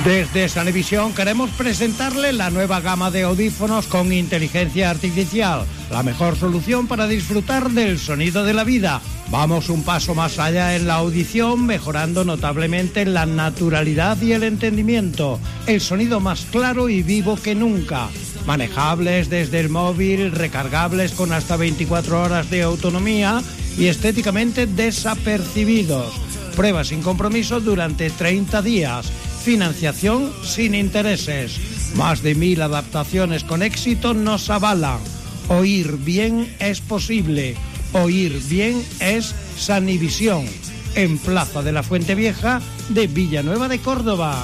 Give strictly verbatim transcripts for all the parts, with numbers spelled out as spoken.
Desde Sanevisión queremos presentarle la nueva gama de audífonos con inteligencia artificial, la mejor solución para disfrutar del sonido de la vida. Vamos un paso más allá en la audición, mejorando notablemente la naturalidad y el entendimiento, el sonido más claro y vivo que nunca. Manejables desde el móvil, recargables con hasta veinticuatro horas de autonomía y estéticamente desapercibidos. Prueba sin compromiso durante treinta días. Financiación sin intereses. Más de mil adaptaciones con éxito nos avalan. Oír bien es posible. Oír bien es Sanivisión. En Plaza de la Fuente Vieja de Villanueva de Córdoba.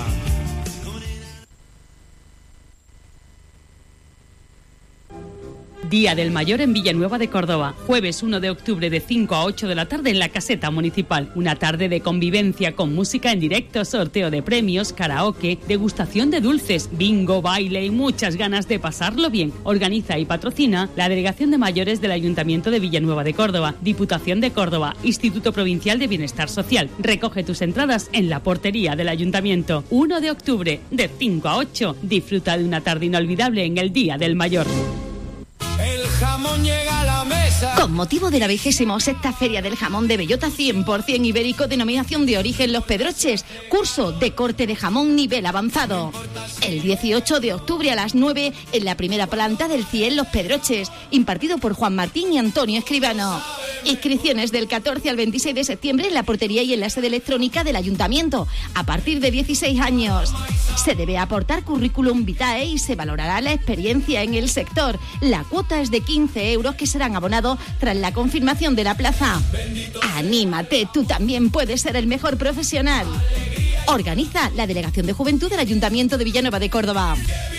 Día del Mayor en Villanueva de Córdoba, jueves uno de octubre de cinco a ocho de la tarde en la Caseta Municipal. Una tarde de convivencia con música en directo, sorteo de premios, karaoke, degustación de dulces, bingo, baile y muchas ganas de pasarlo bien. Organiza y patrocina la Delegación de Mayores del Ayuntamiento de Villanueva de Córdoba, Diputación de Córdoba, Instituto Provincial de Bienestar Social. Recoge tus entradas en la portería del Ayuntamiento. uno de octubre de cinco a ocho. Disfruta de una tarde inolvidable en el Día del Mayor. El jamón llega a la mesa. Con motivo de la vigésima sexta Feria del Jamón de Bellota cien por ciento ibérico, denominación de origen Los Pedroches, curso de corte de jamón nivel avanzado. El dieciocho de octubre a las nueve en la primera planta del C I E Los Pedroches, impartido por Juan Martín y Antonio Escribano. Inscripciones del catorce al veintiséis de septiembre en la portería y en la sede electrónica del Ayuntamiento, a partir de dieciséis años. Se debe aportar currículum vitae y se valorará la experiencia en el sector. La cuota es de quince euros que serán abonados tras la confirmación de la plaza. ¡Anímate! Tú también puedes ser el mejor profesional. Organiza la Delegación de Juventud del Ayuntamiento de Villanueva de Córdoba.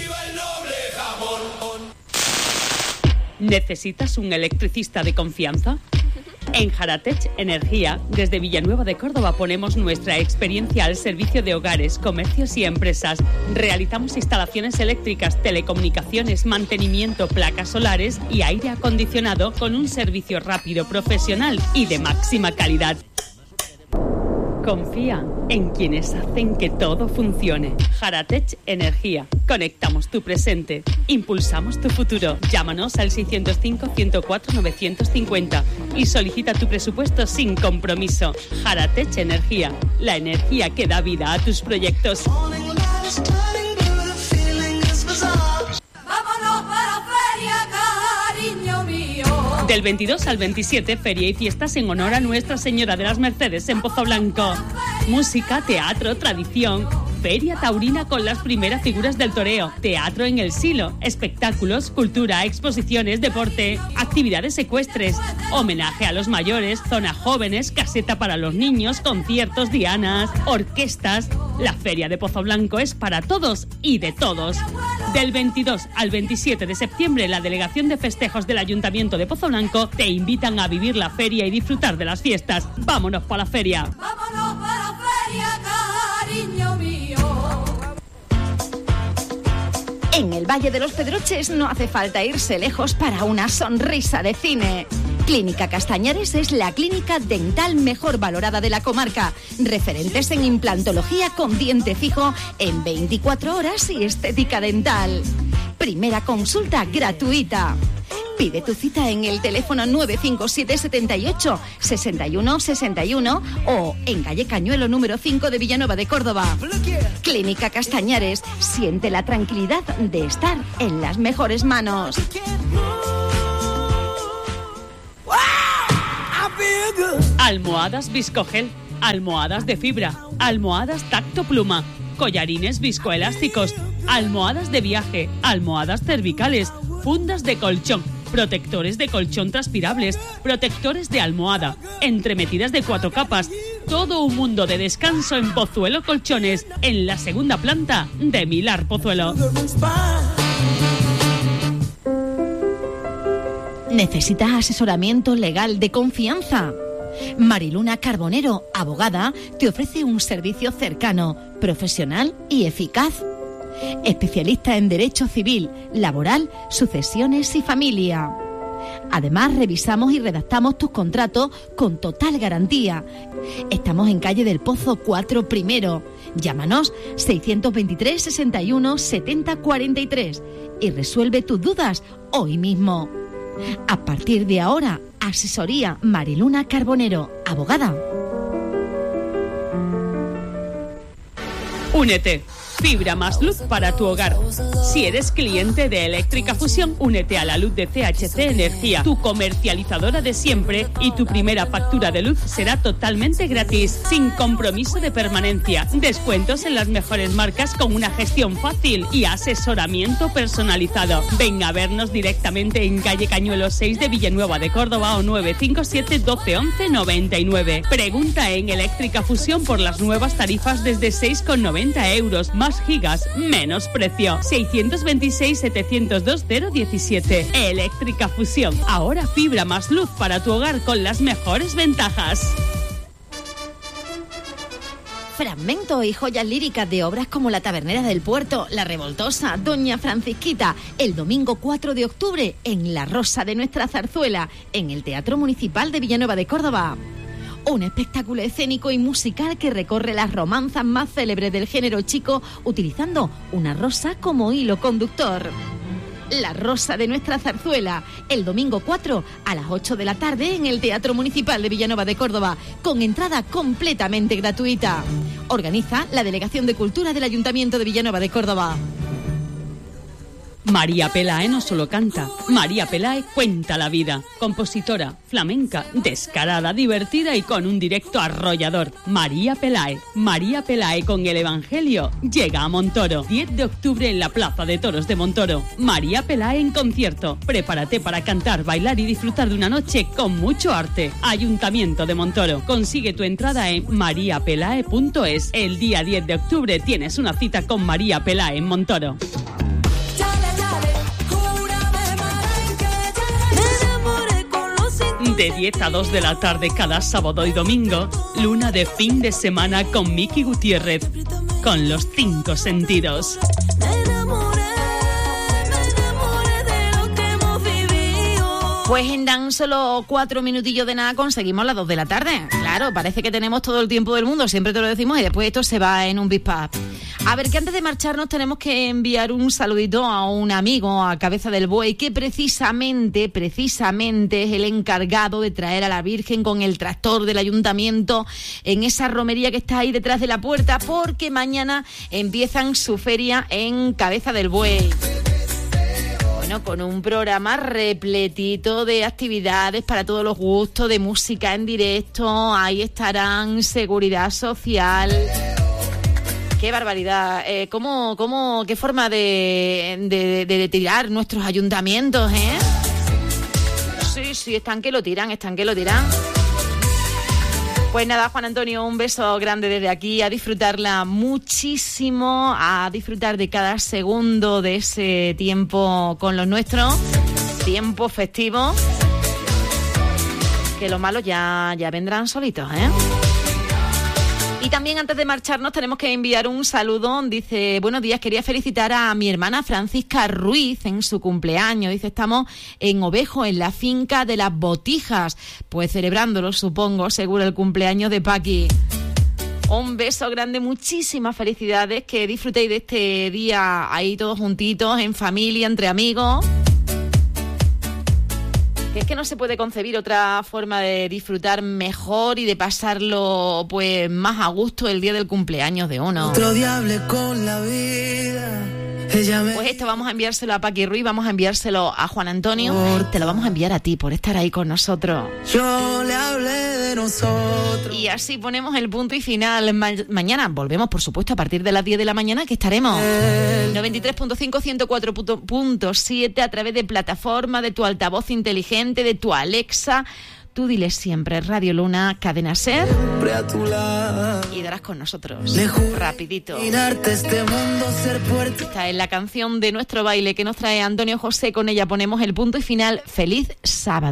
¿Necesitas un electricista de confianza? En Jaratech Energía, desde Villanueva de Córdoba, ponemos nuestra experiencia al servicio de hogares, comercios y empresas. Realizamos instalaciones eléctricas, telecomunicaciones, mantenimiento, placas solares y aire acondicionado con un servicio rápido, profesional y de máxima calidad. Confía en quienes hacen que todo funcione. Jaratech Energía. Conectamos tu presente. Impulsamos tu futuro. Llámanos al seiscientos cinco, ciento cuatro, novecientos cincuenta y solicita tu presupuesto sin compromiso. Jaratech Energía. La energía que da vida a tus proyectos. Del veintidós al veintisiete, feria y fiestas en honor a Nuestra Señora de las Mercedes en Pozoblanco. Música, teatro, tradición. Feria taurina con las primeras figuras del toreo. Teatro en el Silo. Espectáculos, cultura, exposiciones, deporte, actividades ecuestres. Homenaje a los mayores, zona jóvenes, caseta para los niños, conciertos, dianas, orquestas. La Feria de Pozoblanco es para todos y de todos. Del veintidós al veintisiete de septiembre, la Delegación de Festejos del Ayuntamiento de Pozoblanco te invitan a vivir la feria y disfrutar de las fiestas. ¡Vámonos para la feria! Vámonos para la feria, cariño mío. En el Valle de los Pedroches no hace falta irse lejos para una sonrisa de cine. Clínica Castañares es la clínica dental mejor valorada de la comarca. Referentes en implantología con diente fijo en veinticuatro horas y estética dental. Primera consulta gratuita. Pide tu cita en el teléfono nueve cinco siete, setenta y ocho, sesenta y uno sesenta y uno o en calle Cañuelo número cinco de Villanueva de Córdoba. Clínica Castañares, siente la tranquilidad de estar en las mejores manos. Almohadas Viscogel, almohadas de fibra, almohadas tacto pluma, collarines viscoelásticos, almohadas de viaje, almohadas cervicales, fundas de colchón, protectores de colchón transpirables, protectores de almohada, entremetidas de cuatro capas. Todo un mundo de descanso en Pozuelo Colchones, en la segunda planta de Milar Pozuelo. ¿Necesitas asesoramiento legal de confianza? Mariluna Carbonero, abogada, te ofrece un servicio cercano, profesional y eficaz. Especialista en Derecho Civil, Laboral, Sucesiones y Familia. Además, revisamos y redactamos tus contratos con total garantía. Estamos en calle del Pozo cuatro Primero, Llámanos seiscientos veintitrés, sesenta y uno, setenta, cuarenta y tres y resuelve tus dudas hoy mismo. A partir de ahora, asesoría Mariluna Carbonero, abogada. Únete. Fibra más luz para tu hogar. Si eres cliente de Eléctrica Fusión, únete a la luz de C H C Energía, tu comercializadora de siempre, y tu primera factura de luz será totalmente gratis, sin compromiso de permanencia. Descuentos en las mejores marcas con una gestión fácil y asesoramiento personalizado. Ven a vernos directamente en calle Cañuelo seis de Villanueva de Córdoba o nueve cinco siete, doce, once, noventa y nueve. Pregunta en Eléctrica Fusión por las nuevas tarifas desde seis con noventa euros. Más gigas, menos precio. seiscientos veintiséis, setecientos dos, cero diecisiete. Eléctrica Fusión. Ahora fibra más luz para tu hogar con las mejores ventajas. Fragmentos y joyas líricas de obras como La Tabernera del Puerto, La Revoltosa, Doña Francisquita, el domingo cuatro de octubre en La Rosa de Nuestra Zarzuela, en el Teatro Municipal de Villanueva de Córdoba. Un espectáculo escénico y musical que recorre las romanzas más célebres del género chico utilizando una rosa como hilo conductor. La Rosa de Nuestra Zarzuela, el domingo cuatro a las ocho de la tarde en el Teatro Municipal de Villanueva de Córdoba, con entrada completamente gratuita. Organiza la Delegación de Cultura del Ayuntamiento de Villanueva de Córdoba. María Pelae no solo canta, María Pelae cuenta la vida. Compositora, flamenca, descarada, divertida y con un directo arrollador. María Pelae, María Pelae con el Evangelio, llega a Montoro. diez de octubre en la Plaza de Toros de Montoro. María Pelae en concierto. Prepárate para cantar, bailar y disfrutar de una noche con mucho arte. Ayuntamiento de Montoro. Consigue tu entrada en maria pelae punto es. El día diez de octubre tienes una cita con María Pelae en Montoro. De diez a dos de la tarde cada sábado y domingo, luna de fin de semana con Miki Gutiérrez, con los cinco sentidos. Pues en tan solo cuatro minutillos de nada conseguimos las dos de la tarde. Claro, parece que tenemos todo el tiempo del mundo, siempre te lo decimos, y después esto se va en un bispap. A ver, que antes de marcharnos tenemos que enviar un saludito a un amigo, a Cabeza del Buey, que precisamente, precisamente es el encargado de traer a la Virgen con el tractor del ayuntamiento en esa romería que está ahí detrás de la puerta, porque mañana empiezan su feria en Cabeza del Buey. Bueno, con un programa repletito de actividades para todos los gustos, de música en directo, ahí estarán seguridad social. ¡Qué barbaridad! Eh, ¿cómo, cómo, qué forma de, de, de, de tirar nuestros ayuntamientos, eh? Sí, sí, están que lo tiran, están que lo tiran. Pues nada, Juan Antonio, un beso grande desde aquí, a disfrutarla muchísimo, a disfrutar de cada segundo de ese tiempo con los nuestros, tiempo festivo, que los malos ya, ya vendrán solitos, ¿eh? Y también antes de marcharnos tenemos que enviar un saludo. Dice, buenos días, quería felicitar a mi hermana Francisca Ruiz en su cumpleaños. Dice, estamos en Ovejo, en la finca de las Botijas. Pues celebrándolo, supongo, seguro el cumpleaños de Paqui. Un beso grande, muchísimas felicidades, que disfrutéis de este día ahí todos juntitos, en familia, entre amigos. Que es que no se puede concebir otra forma de disfrutar mejor y de pasarlo pues más a gusto el día del cumpleaños de uno. Otro diable con la vida. Ella me... Pues esto vamos a enviárselo a Paqui Ruiz, vamos a enviárselo a Juan Antonio, por... te lo vamos a enviar a ti por estar ahí con nosotros. Yo le hablé de nosotros. Y así ponemos el punto y final. Ma- mañana volvemos, por supuesto, a partir de las diez de la mañana, que estaremos el... noventa y tres punto cinco, ciento cuatro punto siete a través de plataforma, de tu altavoz inteligente, de tu Alexa. Tú dile siempre Radio Luna, Cadena Ser, y darás con nosotros rapidito. Este mundo, ser fuerte. Esta es la canción de nuestro baile que nos trae Antonio José. Con ella ponemos el punto y final. Feliz sábado.